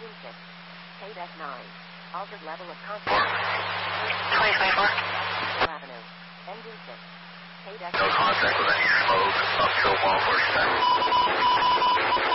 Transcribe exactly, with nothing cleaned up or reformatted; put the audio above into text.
Engine six. K D E C nine. Altered level of contact. twenty twenty-four. Avenue. Engine six. K D E C No contact with any smoke up till one more step.